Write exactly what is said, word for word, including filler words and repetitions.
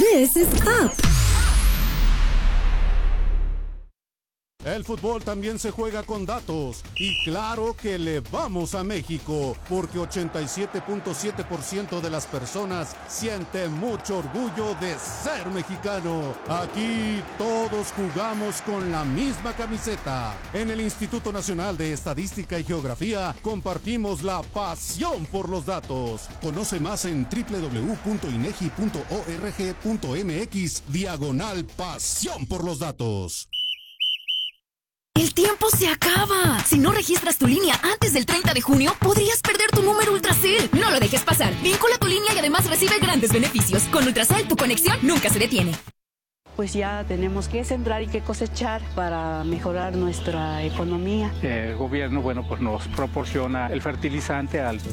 This is up. El fútbol también se juega con datos y claro que le vamos a México porque ochenta y siete punto siete por ciento de las personas siente mucho orgullo de ser mexicano. Aquí todos jugamos con la misma camiseta. En el Instituto Nacional de Estadística y Geografía compartimos la pasión por los datos. Conoce más en doble u doble u doble u punto inegi punto org punto mx diagonal pasión por los datos. ¡El tiempo se acaba! Si no registras tu línea antes del treinta de junio, podrías perder tu número Ultracel. No lo dejes pasar. Vincula tu línea y además recibe grandes beneficios. Con Ultracel, tu conexión nunca se detiene. Pues ya tenemos que sembrar y que cosechar para mejorar nuestra economía. El gobierno, bueno, pues nos proporciona el fertilizante al